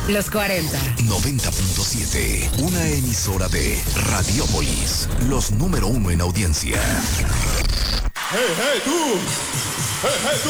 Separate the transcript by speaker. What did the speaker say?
Speaker 1: Los 40.
Speaker 2: 90.7. Una emisora de Radiópolis. Los número 1 en audiencia.
Speaker 3: ¡Hey, hey, tú! ¡Hey, hey, tú!